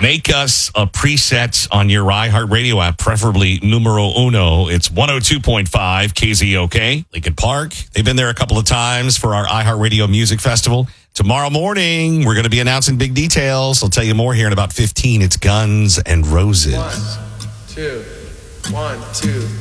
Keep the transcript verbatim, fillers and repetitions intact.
Make us a preset on your iHeartRadio app, preferably numero uno. It's one oh two point five K Z O K, Lincoln Park. They've been there a couple of times for our iHeartRadio Music Festival. Tomorrow morning, we're going to be announcing big details. I'll tell you more here in about fifteen. It's Guns N' Roses. One, two, one, two.